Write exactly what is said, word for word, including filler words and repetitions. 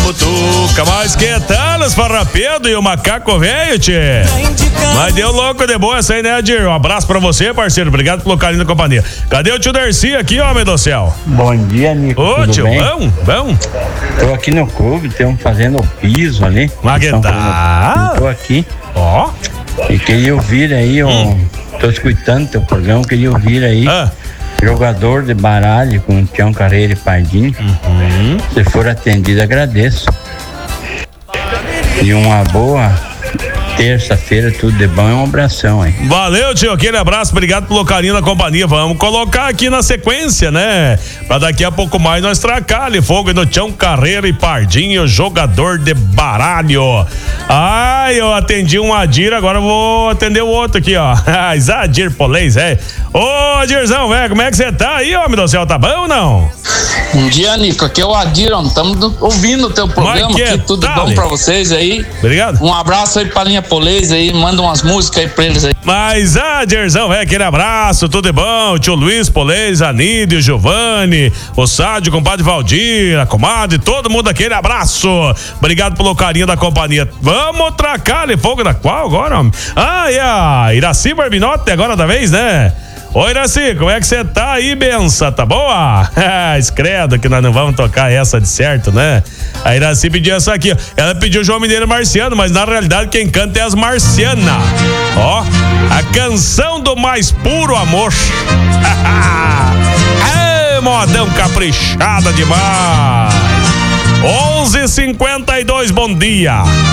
Mutuca, mas que tal os farrapedos e o macaco velho, tchê? Mas deu louco de boa essa aí, né, Adir? Um abraço pra você, parceiro. Obrigado pelo carinho da companhia. Cadê o tio Dercy aqui, homem do céu? Bom dia, Nico. Ô, tudo tio, bem? bom, bom. Tô aqui no clube, estamos fazendo o piso ali. Maguetá. Tô aqui. Ó. E queria ouvir aí, ó. Hum. Tô escutando teu programa, queria ouvir aí. Ah. Jogador de baralho com Tião Carreira e Pardinho. Uhum. Se for atendido, agradeço. E uma boa terça-feira, tudo de bom, é um abração aí. Valeu, tio, aquele abraço, obrigado pelo carinho da companhia. Vamos colocar aqui na sequência, né? Pra daqui a pouco mais nós tracar ali fogo no Tião Carreira e Pardinho, jogador de baralho. Ai, eu atendi um Adir, agora eu vou atender o outro aqui, ó. Adir Polês, é. Ô, Adirzão, velho, como é que você tá aí, homem do céu? Tá bom ou não? Bom dia, Nico. Aqui é o Adir, estamos ouvindo o teu programa aqui, tudo bom pra vocês aí. Obrigado. Um abraço aí pra linha Polês aí, manda umas músicas aí pra eles aí. Mas, Adirzão, velho, aquele abraço, tudo bom? Tio Luiz Polês, Anídio, Giovanni, o Sádio, compadre Valdir, a comadre, todo mundo aquele abraço. Obrigado pelo carinho da companhia. Vamos tracar ali fogo da qual agora, homem? Ah, e a Iraci Barbinotti agora da vez, né? Oi, Iraci, como é que você tá aí, benção? Tá boa? Escredo que nós não vamos tocar essa de certo, né? A Iraci pediu essa aqui, ó. Ela pediu João Mineiro Marciano, mas na realidade quem canta é as Marcianas. Ó, a canção do mais puro amor. É, modão caprichada demais. onze e cinquenta e dois, bom dia.